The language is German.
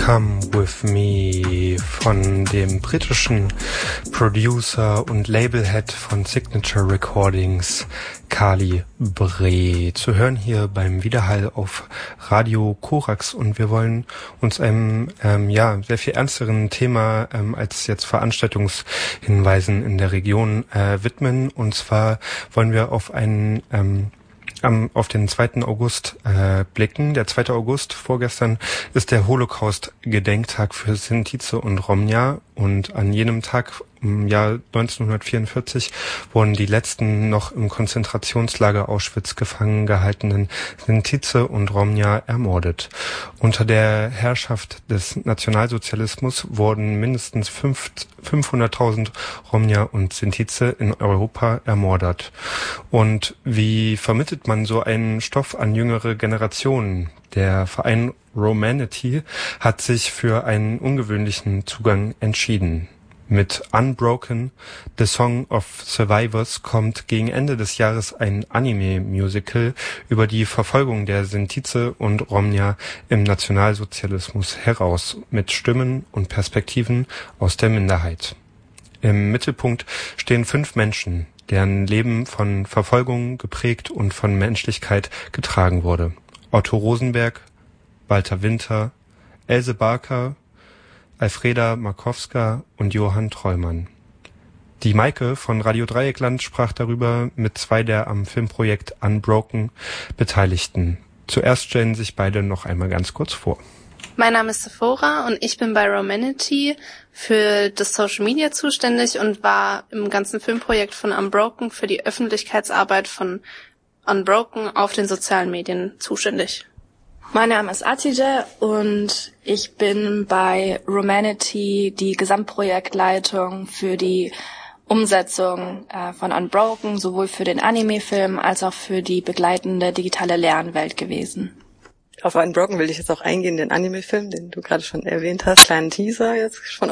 Come With Me von dem britischen Producer und Labelhead von Signature Recordings, Kali Bre. Zu hören hier beim Widerhall auf Radio Korax, und wir wollen uns einem sehr viel ernsteren Thema als jetzt Veranstaltungshinweisen in der Region widmen. Und zwar wollen wir auf den 2. August blicken. Der 2. August, vorgestern, ist der Holocaust-Gedenktag für Sintize und Romja, und an jenem Tag im Jahr 1944 wurden die letzten noch im Konzentrationslager Auschwitz gefangen gehaltenen Sintize und Romja ermordet. Unter der Herrschaft des Nationalsozialismus wurden mindestens 500.000 Romja und Sintize in Europa ermordet. Und wie vermittelt man so einen Stoff an jüngere Generationen? Der Verein Romanity hat sich für einen ungewöhnlichen Zugang entschieden. Mit Unbroken, The Song of Survivors, kommt gegen Ende des Jahres ein Anime-Musical über die Verfolgung der Sintize und Romja im Nationalsozialismus heraus, mit Stimmen und Perspektiven aus der Minderheit. Im Mittelpunkt stehen 5 Menschen, deren Leben von Verfolgung geprägt und von Menschlichkeit getragen wurde. Otto Rosenberg, Walter Winter, Else Barker, Alfreda Markowska und Johann Trollmann. Die Maike von Radio Dreieckland sprach darüber mit 2 der am Filmprojekt Unbroken Beteiligten. Zuerst stellen sich beide noch einmal ganz kurz vor. Mein Name ist Sephora und ich bin bei Romanity für das Social Media zuständig und war im ganzen Filmprojekt von Unbroken für die Öffentlichkeitsarbeit von Unbroken auf den sozialen Medien zuständig. Mein Name ist Atije und ich bin bei Romanity die Gesamtprojektleitung für die Umsetzung von Unbroken, sowohl für den Anime-Film als auch für die begleitende digitale Lernwelt gewesen. Auf Unbroken will ich jetzt auch eingehen, den Anime-Film, den du gerade schon erwähnt hast. Kleinen Teaser jetzt von